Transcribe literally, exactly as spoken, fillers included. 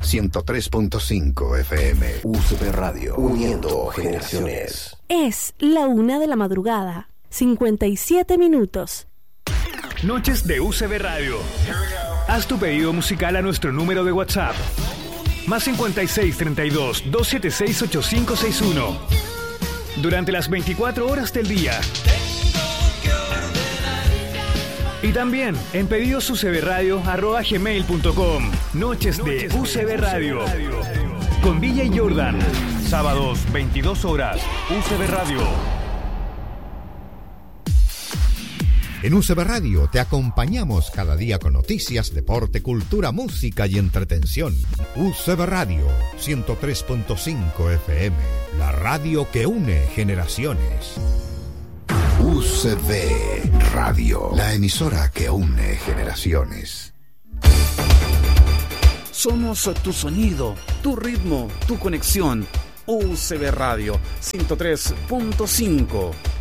ciento tres punto cinco F M. U C B Radio, uniendo generaciones. Es la una de la madrugada, cincuenta y siete minutos. Noches de U C B Radio. Haz tu pedido musical a nuestro número de WhatsApp. Más cincuenta y seis, treinta y dos, doscientos setenta y seis, ochenta y cinco sesenta y uno. Durante las veinticuatro horas del día. Y también en pedidosucbradio arroba gmail punto com. Noches de U C B Radio. Con Villa y Jordan. Sábados, veintidós horas. U C B Radio. En U C B Radio te acompañamos cada día con noticias, deporte, cultura, música y entretención. U C B Radio, ciento tres punto cinco F M, la radio que une generaciones. U C B Radio, la emisora que une generaciones. Somos tu sonido, tu ritmo, tu conexión. U C B Radio, ciento tres punto cinco.